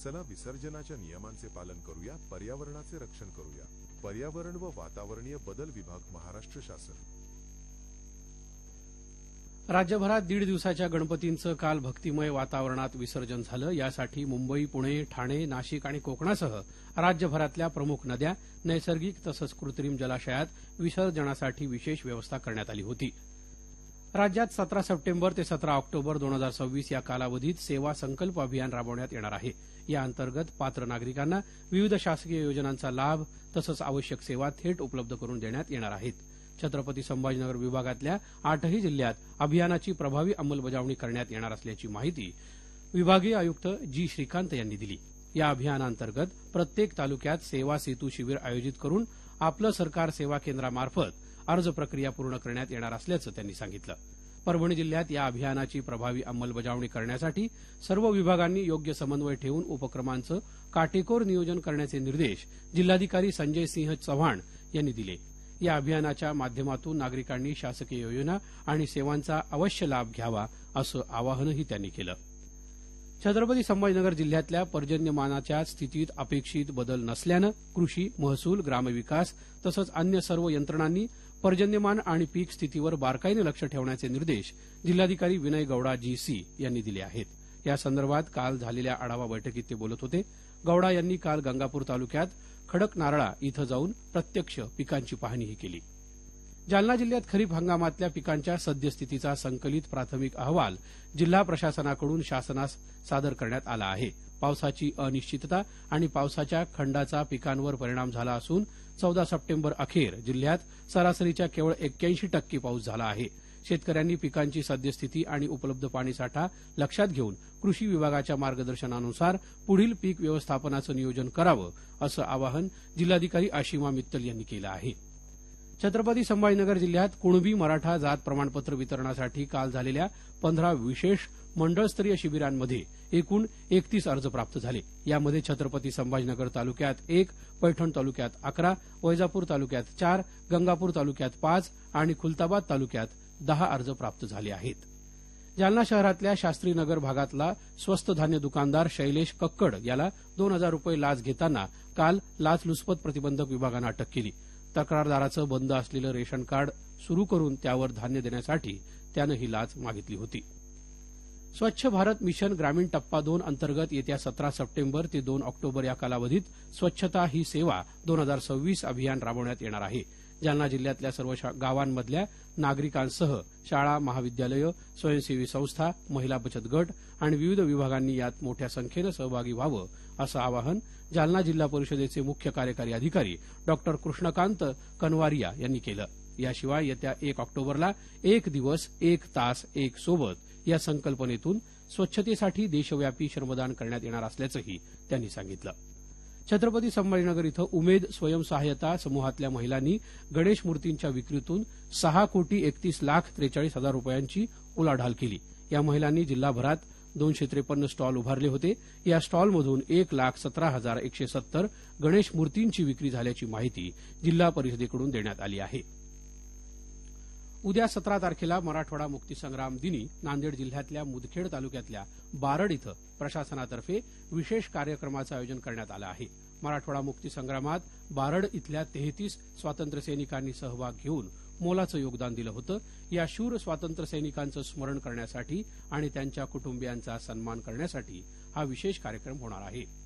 चला विसर्जनाच्या नियमांचे पालन करूया, पर्यावरणाचे रक्षण करूया. पर्यावरण व वातावरणीय बदल विभाग, महाराष्ट्र शासन. राज्यभरात 1.5 दिवसाच्या गणपतींचं काल भक्तिमय वातावरणात विसर्जन झालं. यासाठी मुंबई, पुणे, ठाणे, नाशिक आणि कोकणासह राज्यभरातल्या प्रमुख नद्या, नैसर्गिक तसंच कृत्रिम जलाशयात विसर्जनासाठी विशेष व्यवस्था करण्यात आली होती. राज्यात 17 सप्टेंबर ते 17 ऑक्टोबर 2026 या कालावधीत सेवा संकल्प अभियान राबवण्यात येणार आहे. या अंतर्गत पात्र नागरिकांना विविध शासकीय योजनांचा लाभ तसंच आवश्यक सेवा थेट उपलब्ध करून देण्यात येणार आहेत. छत्रपती संभाजीनगर विभागातल्या 8ही जिल्ह्यात अभियानाची प्रभावी अंमलबजावणी करण्यात येणार असल्याची माहिती विभागीय आयुक्त जी श्रीकांत यांनी दिली. या अभियानांतर्गत प्रत्येक तालुक्यात सेवा सेतू शिबिर आयोजित करून आपलं सरकार सेवा केंद्रामार्फत अर्ज प्रक्रिया पूर्ण करण्यात येणार असल्याचं त्यांनी सांगितलं. परभणी जिल्ह्यात या अभियानाची प्रभावी अंमलबजावणी करण्यासाठी सर्व विभागांनी योग्य समन्वय ठेवून उपक्रमांचं काटेकोर नियोजन करण्याचे निर्देश जिल्हाधिकारी संजय सिंह चव्हाण यांनी दिले. या अभियानाच्या माध्यमातून नागरिकांनी शासकीय योजना आणि सेवांचा अवश्य लाभ घ्यावा असं आवाहनही त्यांनी केलं. छत्रपती संभाजीनगर जिल्ह्यातल्या पर्जन्यमानाच्या स्थितीत अपेक्षित बदल नसल्यानं कृषी, महसूल, ग्रामविकास तसंच अन्य सर्व यंत्रणांनी पर्जन्यमान आणि पीक स्थितीवर बारकाईनं लक्ष ठेवण्याचे निर्देश जिल्हाधिकारी विनय गौडा जी.सी. यांनी दिले आहेत. यासंदर्भात काल झालेल्या आढावा बैठकीत ते बोलत होते. गौडा यांनी काल गंगापूर तालुक्यात खडकनारळा इथं जाऊन प्रत्यक्ष पिकांची पाहणीही केली. जालना जिल्ह्यात खरीप हंगामातल्या पिकांच्या सद्यस्थितीचा संकलित प्राथमिक अहवाल जिल्हा प्रशासनाकडून शासनास सादर करण्यात आला आहे. पावसाची अनिश्चितता आणि पावसाच्या खंडाचा पिकांवर परिणाम झाला असून 14 सप्टेंबर अखेर जिल्ह्यात सरासरीच्या केवळ 81% पाऊस झाला आहे. शेतकऱ्यांनी पिकांची सद्यस्थिती आणि उपलब्ध पाणीसाठा लक्षात घेऊन कृषी विभागाच्या मार्गदर्शनानुसार पुढील पीक व्यवस्थापनाचं नियोजन करावं असं आवाहन जिल्हाधिकारी आशिमा मित्तल यांनी केलं आहे. छत्रपती संभाजीनगर जिल्ह्यात कुणबी मराठा जात प्रमाणपत्र वितरणासाठी काल झालेल्या 15 विशेष मंडळस्तरीय शिबिरांमध्ये एकूण 31 अर्ज प्राप्त झाले. यामध्ये छत्रपती संभाजीनगर तालुक्यात 1, पैठण तालुक्यात 11, वैजापूर तालुक्यात 4, गंगापूर तालुक्यात 5 आणि खुलताबाद तालुक्यात 10 अर्ज प्राप्त झाले आहेत. जालना शहरातल्या शास्त्रीनगर भागातला स्वस्त धान्य दुकानदार शैलेश कक्कड याला 2,000 रुपये लाच घेताना काल लाचलुचपत प्रतिबंधक विभागानं अटक केली. तक्रारदाराचं बंद असलेलं रेशन कार्ड सुरू करून त्यावर धान्य देण्यासाठी त्यानं ही लाच मागितली होती. स्वच्छ भारत मिशन ग्रामीण टप्पा 2 अंतर्गत येत्या 17 सप्टेंबर ते 2 ऑक्टोबर या कालावधीत स्वच्छता ही सेवा 2026 अभियान राबवण्यात येणार आहे. जालना जिल्ह्यातल्या सर्व गावांमधल्या नागरिकांसह शाळा, महाविद्यालयं, स्वयंसेवी संस्था, महिला बचत गट आणि विविध विभागांनी यात मोठ्या संख्येनं सहभागी व्हावं असं आवाहन जालना जिल्हा परिषदेचे मुख्य कार्यकारी अधिकारी डॉ कृष्णकांत कनवारिया यांनी केलं. याशिवाय येत्या 1 ऑक्टोबरला 1 दिवस 1 तास 1 सोबत या संकल्पनेतून स्वच्छतेसाठी देशव्यापी श्रमदान करण्यात येणार असल्याचंही त्यांनी सांगितलं. छत्रपती संभाजीनगर इथं उमेद स्वयंसहायता समूहातल्या महिलांनी गणेश मूर्तींच्या विक्रीतून 6,31,43,000 रुपयांची उलाढाल केली. या महिलांनी जिल्हाभरात 253 स्टॉल उभारले होते. या स्टॉलमधून 1,17,170 गणेश मूर्तींची विक्री झाल्याची माहिती जिल्हा परिषदेकडून देण्यात आली आहे. उद्या 17 तारखेला मराठवाडा मुक्तीसंग्राम दिनी नांदेड जिल्ह्यातल्या मुदखेड तालुक्यातल्या बारड इथं प्रशासनातर्फे विशेष कार्यक्रमाचं आयोजन करण्यात आलं आहे. मराठवाडा मुक्तीसंग्रामात बारड इथल्या 33 स्वातंत्र्यसैनिकांनी सहभाग घेऊन मोलाचं योगदान दिलं होतं. या शूर स्वातंत्र्यसैनिकांचं स्मरण करण्यासाठी आणि त्यांच्या कुटुंबियांचा सन्मान करण्यासाठी हा विशेष कार्यक्रम होणार आहे.